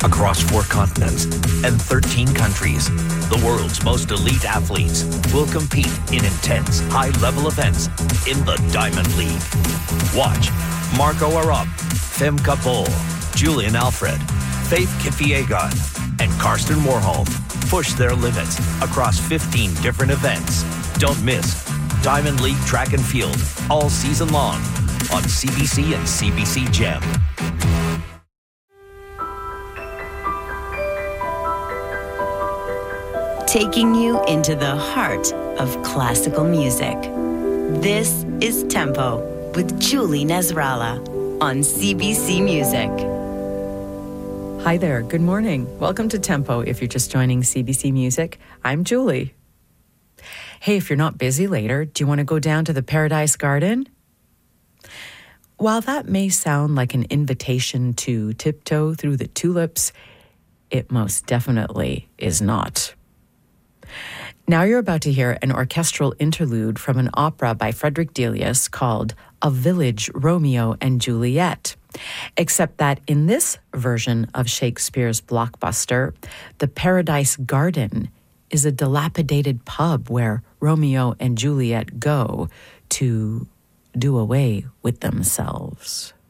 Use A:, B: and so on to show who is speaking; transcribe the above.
A: across 4 continents and 13 countries. The world's most elite athletes will compete in intense, high-level events in the Diamond League. Watch Marco Arop, Femke Bol, Julian Alfred, Faith Kipyegon, and Karsten Warholm push their limits across 15 different events. Don't miss Diamond League Track and Field all season long on CBC and CBC Gem.
B: Taking you into the heart of classical music. This is Tempo with Julie Nasrallah on CBC Music.
C: Hi there, good morning. Welcome to Tempo. If you're just joining CBC Music, I'm Julie. Hey, if you're not busy later, do you want to go down to the Paradise Garden? While that may sound like an invitation to tiptoe through the tulips, it most definitely is not. Now you're about to hear an orchestral interlude from an opera by Frederick Delius called A Village Romeo and Juliet. Except that in this version of Shakespeare's blockbuster, the Paradise Garden is a dilapidated pub where Romeo and Juliet go to do away with themselves.